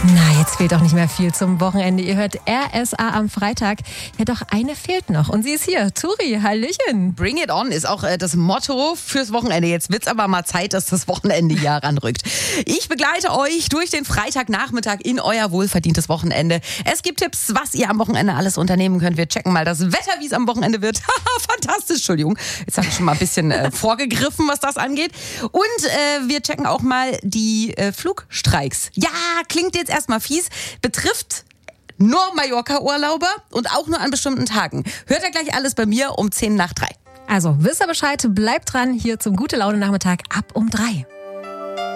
Na, jetzt fehlt doch nicht mehr viel zum Wochenende. Ihr hört RSA am Freitag. Ja, doch eine fehlt noch. Und sie ist hier. Turi, hallöchen. Bring it on ist auch das Motto fürs Wochenende. Jetzt wird's aber mal Zeit, dass das Wochenende hier ranrückt. Ich begleite euch durch den Freitagnachmittag in euer wohlverdientes Wochenende. Es gibt Tipps, was ihr am Wochenende alles unternehmen könnt. Wir checken mal das Wetter, wie es am Wochenende wird. Fantastisch, Entschuldigung. Jetzt habe ich schon mal ein bisschen vorgegriffen, was das angeht. Und wir checken auch mal die Flugstreiks. Ja, klingt jetzt erstmal fies, betrifft nur Mallorca-Urlauber und auch nur an bestimmten Tagen. Hört ihr gleich alles bei mir um 10 nach 3. Also, wisst ihr Bescheid, bleibt dran hier zum Gute-Laune-Nachmittag ab um 3.